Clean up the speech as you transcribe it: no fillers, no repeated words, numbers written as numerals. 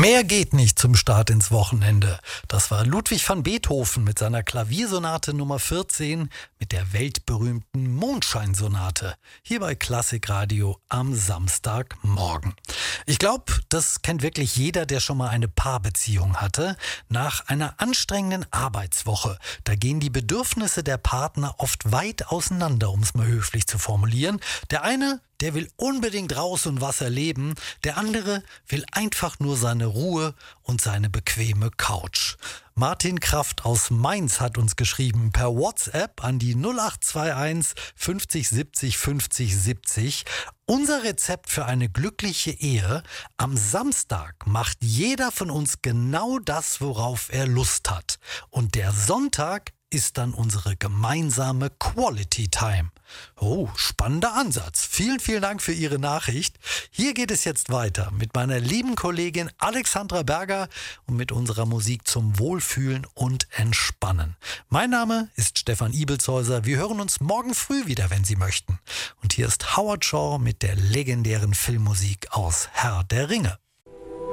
Mehr geht nicht zum Start ins Wochenende. Das war Ludwig van Beethoven mit seiner Klaviersonate Nummer 14 mit der weltberühmten Mondscheinsonate. Hier bei Klassikradio am Samstagmorgen. Ich glaube, das kennt wirklich jeder, der schon mal eine Paarbeziehung hatte. Nach einer anstrengenden Arbeitswoche, da gehen die Bedürfnisse der Partner oft weit auseinander, um es mal höflich zu formulieren. Der eine, der will unbedingt raus und was erleben. Der andere will einfach nur seine Ruhe und seine bequeme Couch. Martin Kraft aus Mainz hat uns geschrieben per WhatsApp an die 0821 50 70 50 70. Unser Rezept für eine glückliche Ehe: Am Samstag macht jeder von uns genau das, worauf er Lust hat. Und der Sonntag ist dann unsere gemeinsame Quality Time. Oh, spannender Ansatz. Vielen, vielen Dank für Ihre Nachricht. Hier geht es jetzt weiter mit meiner lieben Kollegin Alexandra Berger und mit unserer Musik zum Wohlfühlen und Entspannen. Mein Name ist Stefan Ibelshäuser. Wir hören uns morgen früh wieder, wenn Sie möchten. Und hier ist Howard Shaw mit der legendären Filmmusik aus Herr der Ringe.